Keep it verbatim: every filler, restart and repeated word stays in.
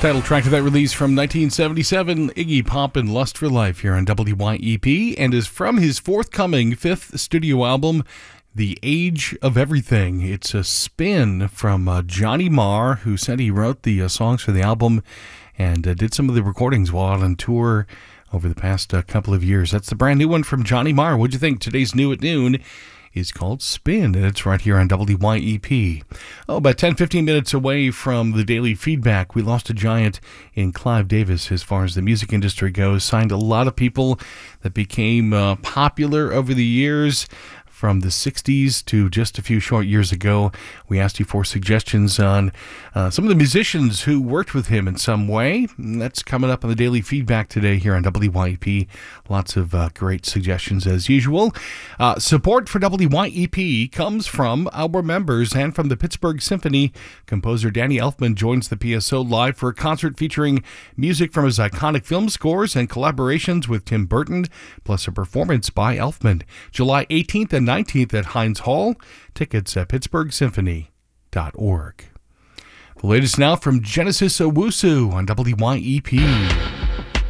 Title track of that release from nineteen seventy-seven, Iggy Pop and Lust for Life here on W Y E P, and is from his forthcoming fifth studio album, The Age of Everything. It's a spin from uh, Johnny Marr, who said he wrote the uh, songs for the album and uh, did some of the recordings while out on tour over the past uh, couple of years. That's the brand new one from Johnny Marr. What'd you think? Today's New at Noon is called Spin, and it's right here on W Y E P. Oh, about ten, fifteen minutes away from the daily feedback, we lost a giant in Clive Davis as far as the music industry goes. Signed a lot of people that became uh, popular over the years. From the sixties to just a few short years ago, we asked you for suggestions on uh, some of the musicians who worked with him in some way. And that's coming up on the daily feedback today here on W Y E P. Lots of uh, great suggestions as usual. Uh, support for W Y E P comes from our members and from the Pittsburgh Symphony. Composer Danny Elfman joins the P S O live for a concert featuring music from his iconic film scores and collaborations with Tim Burton, plus a performance by Elfman. July eighteenth and nineteenth at Heinz Hall. Tickets at pittsburgh symphony dot org. The latest now from Genesis Owusu on W Y E P.